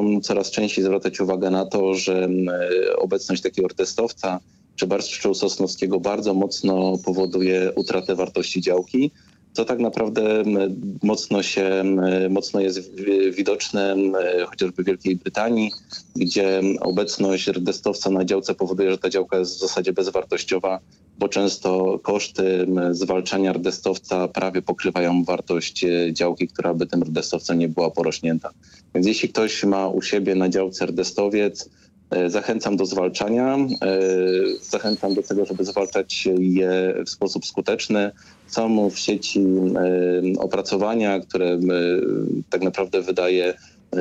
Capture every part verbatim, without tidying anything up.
zaczynam coraz częściej zwracać uwagę na to, że obecność takiego rdestowca czy barszczu sosnowskiego bardzo mocno powoduje utratę wartości działki, co tak naprawdę mocno się, mocno jest widoczne chociażby w Wielkiej Brytanii, gdzie obecność rdestowca na działce powoduje, że ta działka jest w zasadzie bezwartościowa, bo często koszty zwalczania rdestowca prawie pokrywają wartość działki, która by tym rdestowcem nie była porośnięta. Więc jeśli ktoś ma u siebie na działce rdestowiec, zachęcam do zwalczania, zachęcam do tego, żeby zwalczać je w sposób skuteczny. Są w sieci opracowania, które tak naprawdę wydaje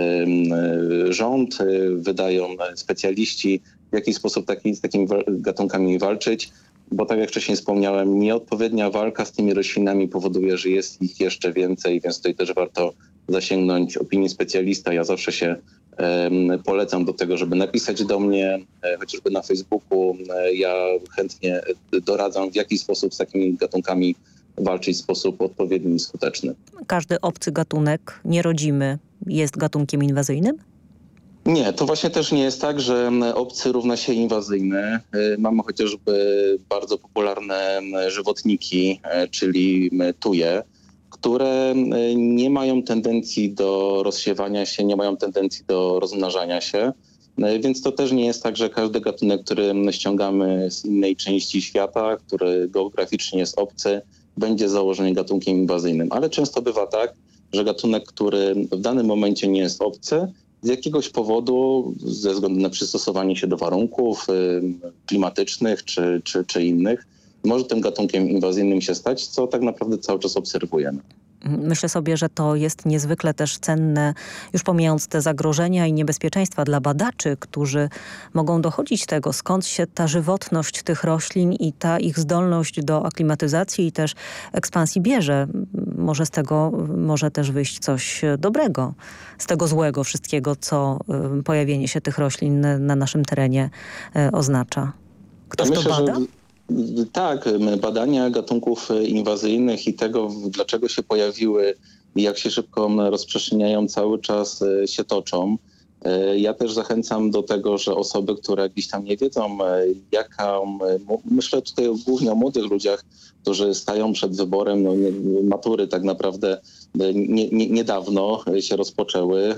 rząd, wydają specjaliści, w jaki sposób taki, z takimi gatunkami walczyć, bo tak jak wcześniej wspomniałem, nieodpowiednia walka z tymi roślinami powoduje, że jest ich jeszcze więcej, więc tutaj też warto zasięgnąć opinii specjalista. Ja zawsze się polecam do tego, żeby napisać do mnie, chociażby na Facebooku. Ja chętnie doradzam, w jaki sposób z takimi gatunkami walczyć w sposób odpowiedni i skuteczny. Każdy obcy gatunek, nierodzimy, jest gatunkiem inwazyjnym? Nie, to właśnie też nie jest tak, że obcy równa się inwazyjny. Mamy chociażby bardzo popularne żywotniki, czyli tuje, które nie mają tendencji do rozsiewania się, nie mają tendencji do rozmnażania się. Więc to też nie jest tak, że każdy gatunek, który ściągamy z innej części świata, który geograficznie jest obcy, będzie z założenia gatunkiem inwazyjnym. Ale często bywa tak, że gatunek, który w danym momencie nie jest obcy, z jakiegoś powodu, ze względu na przystosowanie się do warunków klimatycznych czy, czy, czy innych, może tym gatunkiem inwazyjnym się stać, co tak naprawdę cały czas obserwujemy. Myślę sobie, że to jest niezwykle też cenne, już pomijając te zagrożenia i niebezpieczeństwa dla badaczy, którzy mogą dochodzić tego, skąd się ta żywotność tych roślin i ta ich zdolność do aklimatyzacji i też ekspansji bierze. Może z tego może też wyjść coś dobrego, z tego złego wszystkiego, co pojawienie się tych roślin na naszym terenie oznacza. Ktoś ja to myślę, bada? Że... Tak, badania gatunków inwazyjnych i tego, dlaczego się pojawiły i jak się szybko rozprzestrzeniają, cały czas się toczą. Ja też zachęcam do tego, że osoby, które gdzieś tam nie wiedzą, jaka, myślę tutaj głównie o młodych ludziach, którzy stają przed wyborem, no, matury tak naprawdę nie, nie, niedawno się rozpoczęły.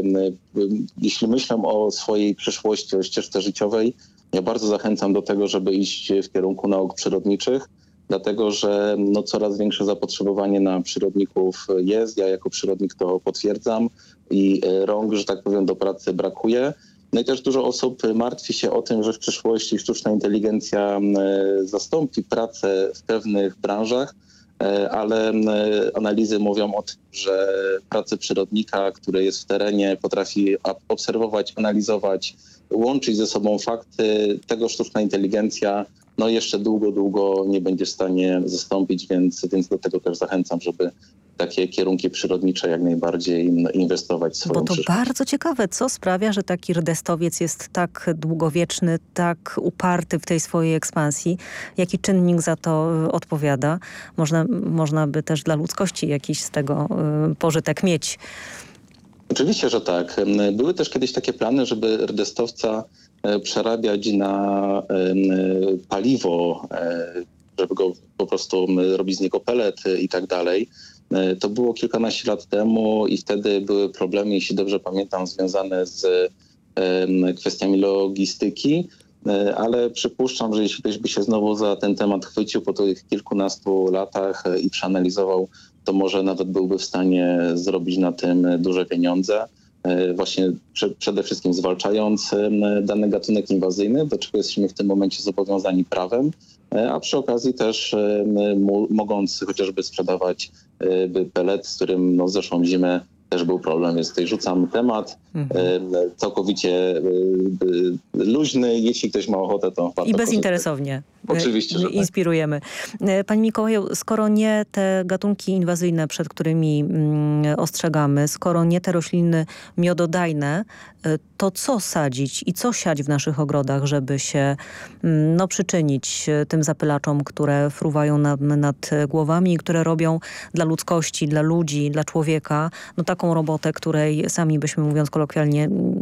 Jeśli myślą o swojej przyszłości, o ścieżce życiowej, ja bardzo zachęcam do tego, żeby iść w kierunku nauk przyrodniczych, dlatego że no, coraz większe zapotrzebowanie na przyrodników jest. Ja jako przyrodnik to potwierdzam i rąk, że tak powiem, do pracy brakuje. No i też dużo osób martwi się o tym, że w przyszłości sztuczna inteligencja zastąpi pracę w pewnych branżach, ale analizy mówią o tym, że pracy przyrodnika, który jest w terenie, potrafi obserwować, analizować, łączyć ze sobą fakty, tego sztuczna inteligencja no jeszcze długo, długo nie będzie w stanie zastąpić, więc, więc do tego też zachęcam, żeby takie kierunki przyrodnicze jak najbardziej inwestować w swoją Bo to przyszłość. bardzo ciekawe, co sprawia, że taki rdestowiec jest tak długowieczny, tak uparty w tej swojej ekspansji. Jaki czynnik za to odpowiada? Można, można by też dla ludzkości jakiś z tego pożytek mieć. Oczywiście, że tak. Były też kiedyś takie plany, żeby rdestowca przerabiać na paliwo, żeby go po prostu robić z niego pelet i tak dalej. To było kilkanaście lat temu i wtedy były problemy, jeśli dobrze pamiętam, związane z kwestiami logistyki, ale przypuszczam, że jeśli ktoś by się znowu za ten temat chwycił po tych kilkunastu latach i przeanalizował, to może nawet byłby w stanie zrobić na tym duże pieniądze. Właśnie przede wszystkim zwalczając dany gatunek inwazyjny, do czego jesteśmy w tym momencie zobowiązani prawem, a przy okazji też mogąc chociażby sprzedawać pelet, z którym no, zeszłą zimę też był problem, więc tutaj rzucam temat. Mhm. Całkowicie luźny, jeśli ktoś ma ochotę, to warto I bezinteresownie. Oczywiście, że tak. Inspirujemy. Panie Mikołaju, skoro nie te gatunki inwazyjne, przed którymi mm, ostrzegamy, skoro nie te rośliny miododajne, to co sadzić i co siać w naszych ogrodach, żeby się no, przyczynić tym zapylaczom, które fruwają nad, nad głowami i które robią dla ludzkości, dla ludzi, dla człowieka no, taką robotę, której sami byśmy, mówiąc kolokwialnie,